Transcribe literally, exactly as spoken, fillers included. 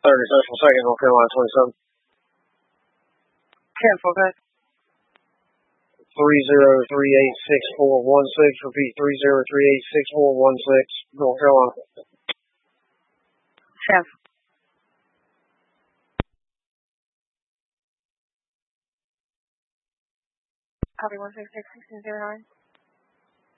third Decimal Second, North Carolina twenty-seven. ten, okay. three zero three eight six four one six. Repeat, three zero three eight six four one six, North Carolina. ten. Copy one six six six zero nine.